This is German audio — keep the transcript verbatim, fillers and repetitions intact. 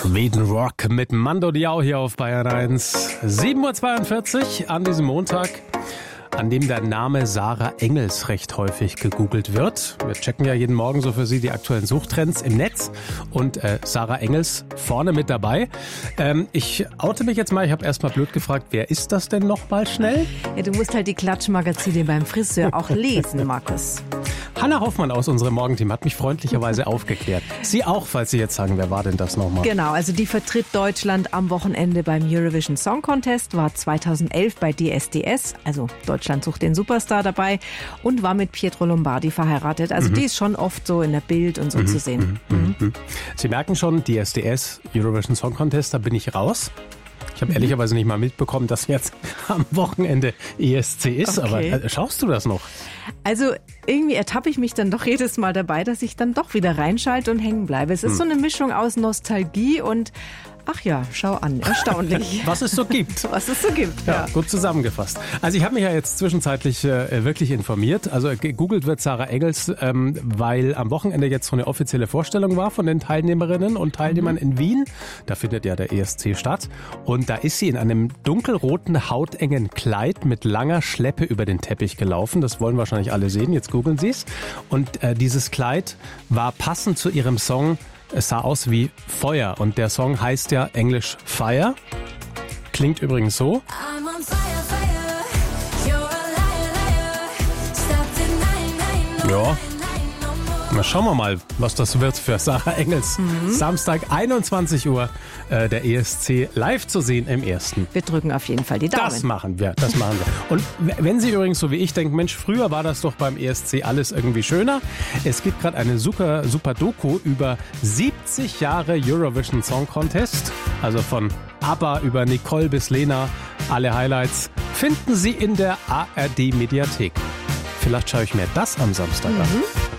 Schweden Rock mit Mando Diao hier auf Bayern eins. sieben Uhr zweiundvierzig an diesem Montag, an dem der Name Sarah Engels recht häufig gegoogelt wird. Wir checken ja jeden Morgen so für Sie die aktuellen Suchtrends im Netz und äh, Sarah Engels vorne mit dabei. Ähm, ich oute mich jetzt mal, ich habe erst mal blöd gefragt, wer ist das denn noch mal schnell? Ja, du musst halt die Klatschmagazine beim Friseur auch lesen, Markus. Hanna Hoffmann aus unserem Morgenteam hat mich freundlicherweise aufgeklärt. Sie auch, falls Sie jetzt sagen, wer war denn das nochmal? Genau, also die vertritt Deutschland am Wochenende beim Eurovision Song Contest, war zweitausendelf bei D S D S, also Deutschland sucht den Superstar, dabei und war mit Pietro Lombardi verheiratet. Also mhm. die ist schon oft so in der Bild und so mhm. zu sehen. Mhm. Mhm. Sie merken schon, D S D S, Eurovision Song Contest, da bin ich raus. Ich habe ehrlicherweise nicht mal mitbekommen, dass jetzt am Wochenende E S C ist. Okay. Aber äh, schaust du das noch? Also irgendwie ertappe ich mich dann doch jedes Mal dabei, dass ich dann doch wieder reinschalte und hängen bleibe. Es ist hm. so eine Mischung aus Nostalgie und ach ja, schau an, erstaunlich. Was es so gibt. Was es so gibt, ja. ja. Gut zusammengefasst. Also ich habe mich ja jetzt zwischenzeitlich äh, wirklich informiert. Also gegoogelt wird Sarah Engels, ähm, weil am Wochenende jetzt so eine offizielle Vorstellung war von den Teilnehmerinnen und Teilnehmern mhm. in Wien. Da findet ja der E S C statt. Und da ist sie in einem dunkelroten, hautengen Kleid mit langer Schleppe über den Teppich gelaufen. Das wollen wahrscheinlich alle sehen. Jetzt googeln Sie es. Und äh, dieses Kleid war passend zu ihrem Song. Es sah aus wie Feuer und der Song heißt ja englisch Fire. Klingt übrigens so. Ja. Na, schauen wir mal, was das wird für Sarah Engels. Mhm. Samstag, einundzwanzig Uhr, äh, der E S C live zu sehen im Ersten. Wir drücken auf jeden Fall die Daumen. Das machen wir, das machen wir. Und wenn Sie übrigens so wie ich denken, Mensch, früher war das doch beim E S C alles irgendwie schöner. Es gibt gerade eine super, super Doku über siebzig Jahre Eurovision Song Contest. Also von ABBA über Nicole bis Lena. Alle Highlights finden Sie in der A R D Mediathek. Vielleicht schaue ich mir das am Samstag mhm. an.